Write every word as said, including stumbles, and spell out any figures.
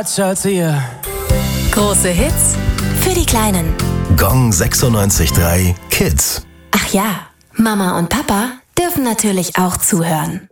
Quatsch erzähle. Große Hits für die Kleinen. Gong sechsundneunzig Komma drei Kids. Ach ja, Mama und Papa dürfen natürlich auch zuhören.